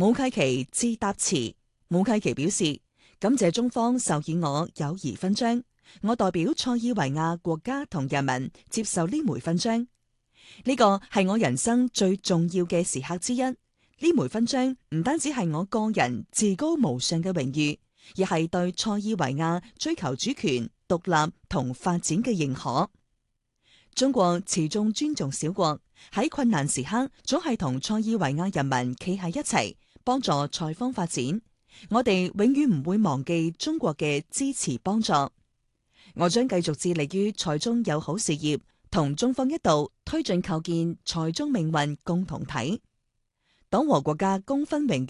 武契奇致答詞，武契奇表示感謝中方授予我友誼勳章，我代表塞爾維亞國家同人民接受呢枚勳章。呢個係我人生最重要嘅時刻之一。呢枚勳章唔單止係我個人至高無上嘅榮譽，而係對塞爾維亞追求主權、獨立同發展嘅認可。中國始終尊重小國，喺困難時刻總係同塞爾維亞人民企喺一齊，幫助塞方發展。我哋永遠唔會忘記中國嘅支持幫助。我將繼續致力於塞中友好事業，同中方一道推進構建塞中命運共同體。黨和國家功勳榮譽